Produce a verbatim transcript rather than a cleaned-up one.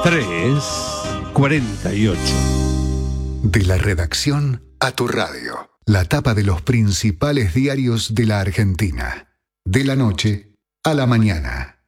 tres cuarenta y ocho. De la redacción a tu radio. La tapa de los principales diarios de la Argentina. De la noche a la mañana.